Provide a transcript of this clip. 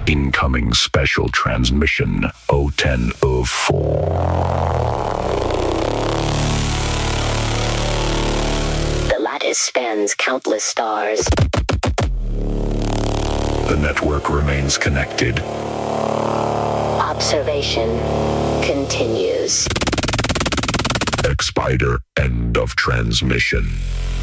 Incoming special transmission 01004. The lattice spans countless stars. The network remains connected. Observation continues. X-Spider, end of transmission.